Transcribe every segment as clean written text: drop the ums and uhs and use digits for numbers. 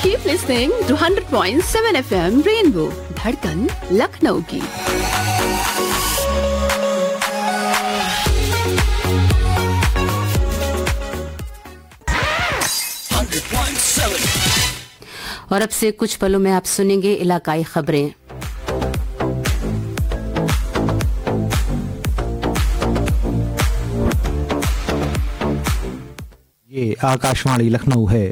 Keep listening to 100.7 FM Rainbow, धड़कन लखनऊ की। और अब से कुछ पलों में आप सुनेंगे इलाकाई खबरें। ये आकाशवाणी लखनऊ है।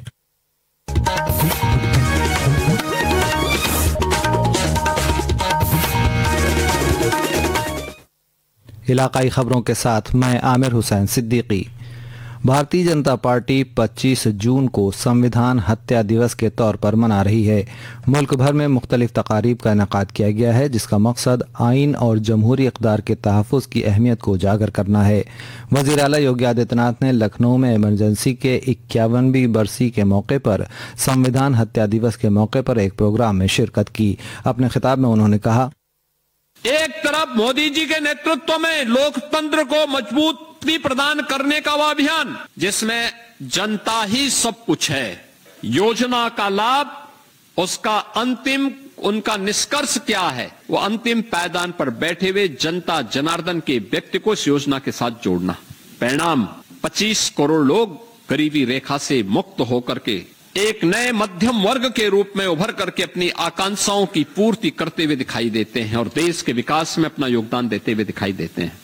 इलाकाई खबरों के साथ मैं आमिर हुसैन सिद्दीकी। भारतीय जनता पार्टी 25 जून को संविधान हत्या दिवस के तौर पर मना रही है। मुल्क भर में मुख्तलिफ तकारीब का इनेकाद किया गया है, जिसका मकसद आइन और जमहूरी इक़्तिदार के तहफ़्फ़ुज़ की अहमियत को उजागर करना है। वज़ीर आला योगी आदित्यनाथ ने लखनऊ में इमरजेंसी के 51वीं बरसी के मौके पर संविधान हत्या दिवस के मौके पर एक प्रोग्राम में शिरकत की। अपने खिताब में उन्होंने कहा, एक तरफ मोदी जी के नेतृत्व में लोकतंत्र को मजबूती प्रदान करने का वह अभियान जिसमें जनता ही सब कुछ है, योजना का लाभ, उसका अंतिम उनका निष्कर्ष क्या है, वो अंतिम पायदान पर बैठे हुए जनता जनार्दन के व्यक्ति को इस योजना के साथ जोड़ना। परिणाम 25 करोड़ लोग गरीबी रेखा से मुक्त होकर के एक नए मध्यम वर्ग के रूप में उभर करके अपनी आकांक्षाओं की पूर्ति करते हुए दिखाई देते हैं और देश के विकास में अपना योगदान देते हुए दिखाई देते हैं।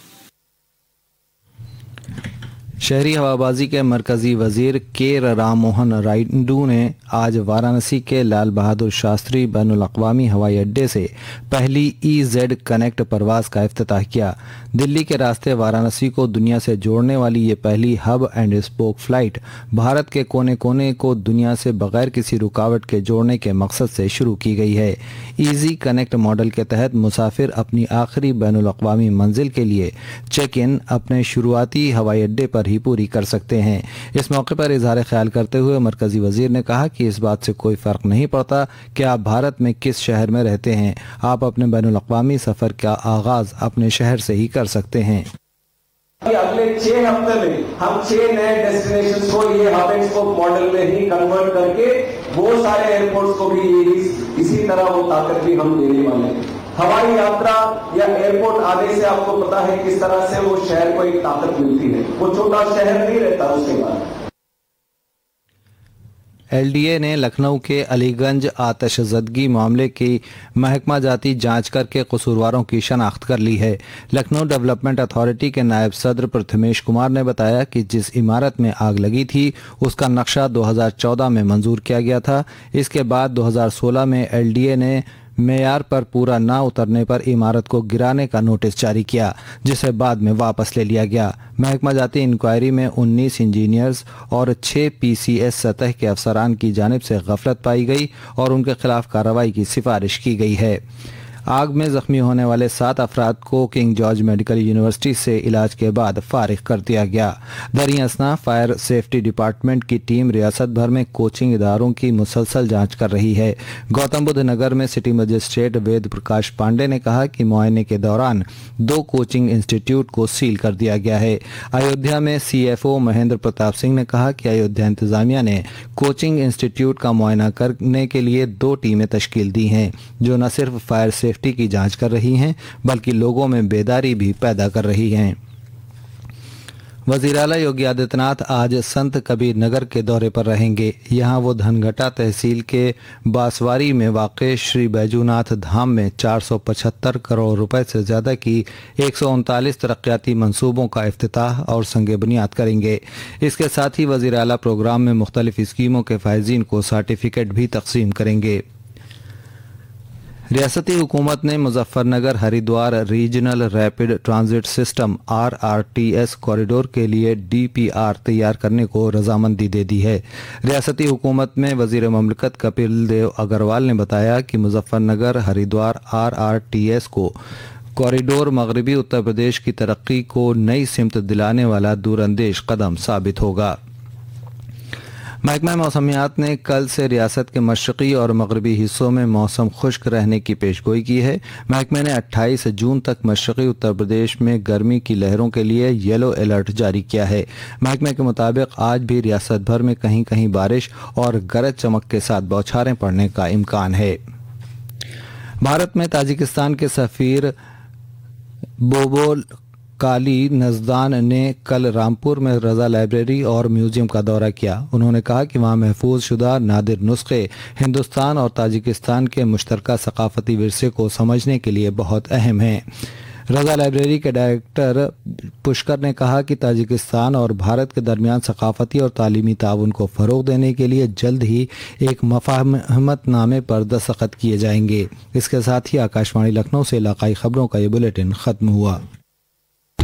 शहरी हवाबाजी के मरकजी वजीर के राम मोहन नायडू ने आज वाराणसी के लाल बहादुर शास्त्री बैनुल अक़वामी हवाई अड्डे से पहली EZ कनेक्ट परवाज का इफ्तिताह किया। दिल्ली के रास्ते वाराणसी को दुनिया से जोड़ने वाली ये पहली hub and spoke flight Bharat के कोने कोने को दुनिया से बगैर किसी रुकावट के जोड़ने के मकसद से शुरू की गई है। EZ कनेक्ट मॉडल के तहत मुसाफिर अपनी आखिरी बैनुल अक़वामी मंजिल के लिए चेक इन अपने शुरुआती हवाई अड्डे पर ही पूरी कर सकते हैं। इस मौके पर इजहार ख्याल करते हुए मरकजी वजीर ने कहा कि इस बात से कोई फर्क नहीं पड़ता कि आप भारत में किस शहर में रहते हैं, आप अपने बैनुल अक़वामी सफर का आगाज अपने शहर से ही कर सकते हैं। अगले 6 हफ्ते में हम 6 नए डेस्टिनेशंस को ये हब एंड स्पोक मॉडल में ही कन्वर्ट करके वो सारे एयरपोर्ट्स को भी इसी तरह वो ताकत भी हम देने वाले हैं। हवाई यात्रा या एयरपोर्ट आने से आपको पता है किस तरह से वो शहर को एक ताकत मिलती है, वो छोटा शहर नहीं रहता उसके बाद। LDA ने लखनऊ के अलीगंज आतशज़दगी मामले की महकमा जाती जांच करके कसूरवारों की शनाख्त कर ली है। लखनऊ डेवलपमेंट अथॉरिटी के नायब सदर प्रथमेश कुमार ने बताया कि जिस इमारत में आग लगी थी उसका नक्शा 2014 में मंजूर किया गया था। इसके बाद 2016 में LDA ने मेयार पर पूरा ना उतरने पर इमारत को गिराने का नोटिस जारी किया, जिसे बाद में वापस ले लिया गया। महकमा जाती इंक्वायरी में 19 इंजीनियर्स और 6 PCS सतह के अफसरान की जानिब से गफलत पाई गई और उनके खिलाफ कार्रवाई की सिफारिश की गई है। आग में जख्मी होने वाले 7 अफराद को किंग जॉर्ज मेडिकल यूनिवर्सिटी से इलाज के बाद फारिग कर दिया गया। दरी असना फायर सेफ्टी डिपार्टमेंट की टीम रियासत भर में कोचिंग इदारों की मुसलसल जांच कर रही है। गौतम बुद्ध नगर में सिटी मजिस्ट्रेट वेद प्रकाश पांडे ने कहा कि मुआयने के दौरान 2 कोचिंग इंस्टीट्यूट को सील कर दिया गया है। अयोध्या में CFO महेंद्र प्रताप सिंह ने कहा कि अयोध्या इंतजामिया ने कोचिंग इंस्टीट्यूट का मुआयना करने के लिए 2 टीमें तश्कील दी हैं, जो न सिर्फ फायर सेफ्टी की जांच कर रही हैं बल्कि लोगों में बेदारी भी पैदा कर रही हैं। वज़ीर आला योगी आदित्यनाथ आज संत कबीर नगर के दौरे पर रहेंगे। यहां वो धनघटा तहसील के बासवारी में वाक़े श्री बैजूनाथ धाम में 475 करोड़ रुपए से ज़्यादा की 139 तरक्याती मंसूबों का इफ्तिताह और संग बुनियाद करेंगे। इसके साथ ही वज़ीर आला प्रोग्राम में मुख्तलिफ स्कीमों के फ़ायज़ीन को सर्टिफिकेट भी तकसीम करेंगे। रियासती हुकूमत ने Muzaffarnagar Haridwar regional rapid transit system RRTS corridor के लिए DPR तैयार करने को रजामंदी दे दी है। रियासती हुकूमत में वजीर ममलकत कपिल देव अग्रवाल ने बताया कि मुजफ्फरनगर हरिद्वार RRTS को कॉरिडोर मगरबी उत्तर प्रदेश की तरक्की को नई सिमत दिलाने वाला दूरंदेश कदम साबित होगा। महकमा मौसमियात ने कल से रियासत के मशरकी और मगरबी हिस्सों में मौसम खुश्क रहने की पेशगोई की है। महकमे ने 28 जून तक मशरकी उत्तर प्रदेश में गर्मी की लहरों के लिए येलो अलर्ट जारी किया है। महकमे के मुताबिक आज भी रियासत भर में कहीं कहीं बारिश और गरज चमक के साथ बौछारें पड़ने का इम्कान है। भारत में ताजिकिस्तान के सफीर बोबोल काली नजदान ने कल रामपुर में रजा लाइब्रेरी और म्यूजियम का दौरा किया। उन्होंने कहा कि वहां महफूज शुदा नादिर नुस्खे हिंदुस्तान और ताजिकिस्तान के मुश्तरका सकाफती विरसे को समझने के लिए बहुत अहम हैं। रजा लाइब्रेरी के डायरेक्टर पुष्कर ने कहा कि ताजिकिस्तान और भारत के दरमियान सकाफती और तालीमी ताउन को फ़रोग़ देने के लिए जल्द ही एक मफाहमतनामे पर दस्तखत किए जाएंगे। इसके साथ ही आकाशवाणी लखनऊ से इलाकाई खबरों का ये बुलेटिन ख़त्म हुआ।